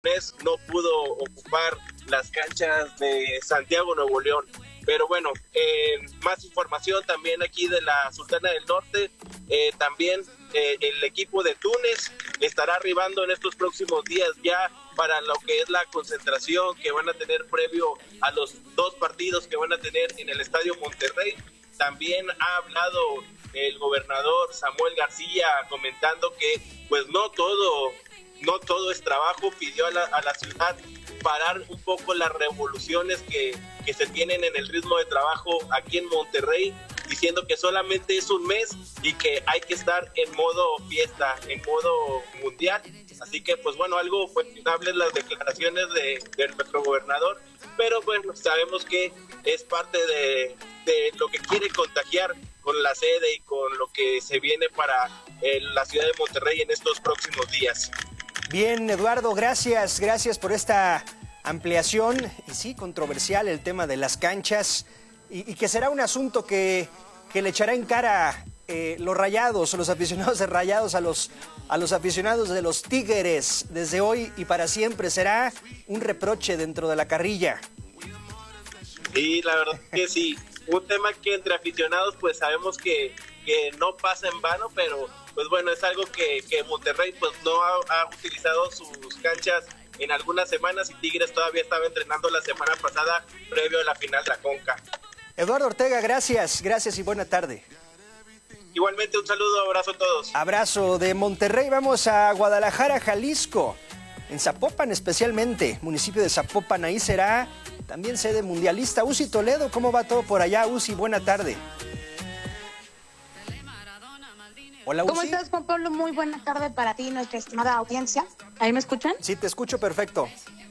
no pudo ocupar las canchas de Santiago, Nuevo León. Pero bueno, más información también aquí de la Sultana del Norte. También el equipo de Túnez estará arribando en estos próximos días ya para lo que es la concentración que van a tener previo a los 2 partidos que van a tener en el Estadio Monterrey. También ha hablado el gobernador Samuel García comentando que pues no todo es trabajo. Pidió a la ciudad parar un poco las revoluciones que se tienen en el ritmo de trabajo aquí en Monterrey, diciendo que solamente es un mes y que hay que estar en modo fiesta, en modo mundial. Así que pues bueno, algo cuestionable las declaraciones de nuestro gobernador, pero bueno, sabemos que es parte de lo que quiere contagiar con la sede y con lo que se viene para la ciudad de Monterrey en estos próximos días. Bien, Eduardo, gracias por esta ampliación. Y sí, controversial el tema de las canchas y que será un asunto que le echará en cara los Rayados, los aficionados de Rayados a los aficionados de los Tigres. Desde hoy y para siempre será un reproche dentro de la carrilla. Sí, la verdad que sí. Un tema que entre aficionados pues sabemos que no pasa en vano, pero pues bueno, es algo que Monterrey pues no ha utilizado sus canchas en algunas semanas y Tigres todavía estaba entrenando la semana pasada previo a la final de la Conca. Eduardo Ortega, gracias y buena tarde. Igualmente un saludo, abrazo a todos. Abrazo de Monterrey, vamos a Guadalajara, Jalisco, en Zapopan especialmente, municipio de Zapopan, ahí será también sede mundialista. Uzi Toledo, ¿cómo va todo por allá? Uzi, buena tarde. Hola, Uzi. ¿Cómo estás, Juan Pablo? Muy buena tarde para ti, nuestra estimada audiencia. ¿Ahí me escuchan? Sí, te escucho perfecto.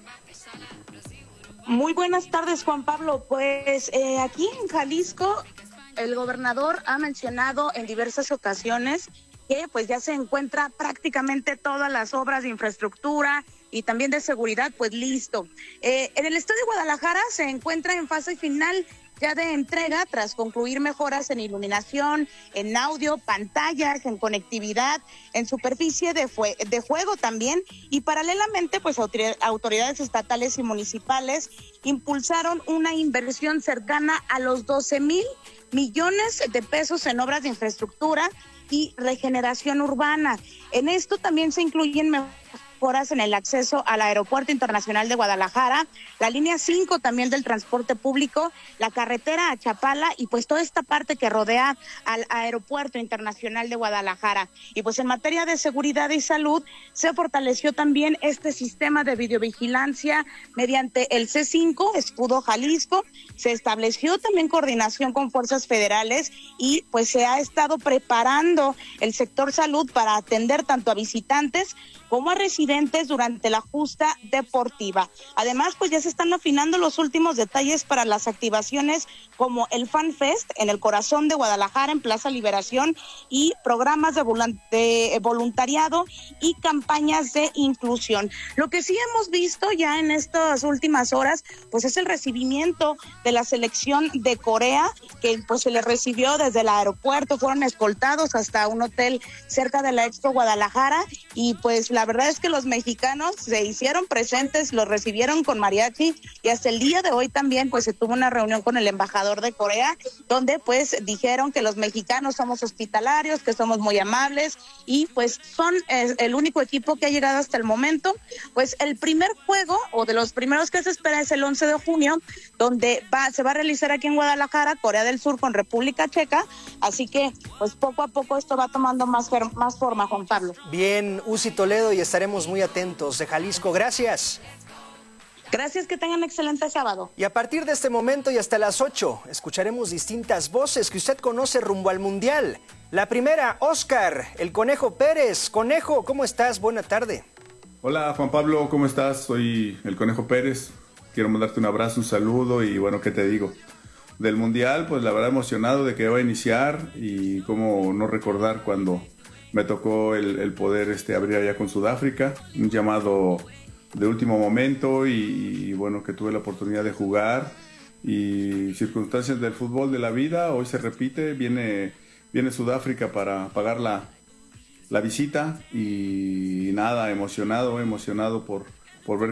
Muy buenas tardes, Juan Pablo. Pues aquí en Jalisco, el gobernador ha mencionado en diversas ocasiones que pues ya se encuentra prácticamente todas las obras de infraestructura y también de seguridad pues listo. En el Estadio Guadalajara se encuentra en fase final ya de entrega tras concluir mejoras en iluminación, en audio, pantallas, en conectividad, en superficie de juego también, y paralelamente pues autoridades estatales y municipales impulsaron una inversión cercana a los 12,000 millones de pesos en obras de infraestructura y regeneración urbana. En esto también se incluyen mejoras en el acceso al Aeropuerto Internacional de Guadalajara, la línea 5 también del transporte público, la carretera a Chapala y pues toda esta parte que rodea al Aeropuerto Internacional de Guadalajara. Y pues en materia de seguridad y salud se fortaleció también este sistema de videovigilancia mediante el C5, Escudo Jalisco. Se estableció también coordinación con fuerzas federales y pues se ha estado preparando el sector salud para atender tanto a visitantes como a residentes durante la justa deportiva. Además, pues ya se están afinando los últimos detalles para las activaciones como el Fan Fest en el corazón de Guadalajara, en Plaza Liberación, y programas de voluntariado y campañas de inclusión. Lo que sí hemos visto ya en estas últimas horas, pues es el recibimiento de la selección de Corea, que pues se les recibió desde el aeropuerto, fueron escoltados hasta un hotel cerca de la Expo Guadalajara, y pues la verdad es que los mexicanos se hicieron presentes, los recibieron con mariachi, y hasta el día de hoy también pues se tuvo una reunión con el embajador de Corea, donde pues dijeron que los mexicanos somos hospitalarios, que somos muy amables, y pues son el único equipo que ha llegado hasta el momento. Pues el primer juego, o de los primeros que se espera, es el 11 de junio, donde se va a realizar aquí en Guadalajara, Corea del Sur con República Checa, así que pues poco a poco esto va tomando más forma, Juan Pablo. Bien, Uzi Toledo, y estaremos muy atentos de Jalisco. Gracias. Gracias, que tengan excelente sábado. Y a partir de este momento y hasta las 8, escucharemos distintas voces que usted conoce rumbo al Mundial. La primera, Oscar, el Conejo Pérez. Conejo, ¿cómo estás? Buena tarde. Hola, Juan Pablo, ¿cómo estás? Soy el Conejo Pérez. Quiero mandarte un abrazo, un saludo y bueno, ¿qué te digo? Del Mundial, pues la verdad emocionado de que va a iniciar, y cómo no recordar cuando me tocó el poder abrir allá con Sudáfrica, un llamado de último momento y bueno, que tuve la oportunidad de jugar, y circunstancias del fútbol de la vida, hoy se repite, viene Sudáfrica para pagar la visita, y nada, emocionado por ver